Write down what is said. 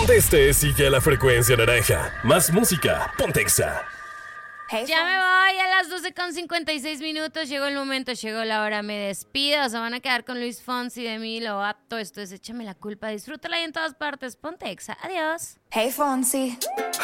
Donde estés, sigue a la frecuencia naranja. Más música, ponte Exa. Ya me voy a las 12:56. Llegó el momento, llegó la hora, me despido. Se van a quedar con Luis Fonsi, de mí, lo apto. Esto es Échame la culpa. Disfrútala y en todas partes. Ponte Exa. Adiós. Hey Fonsi.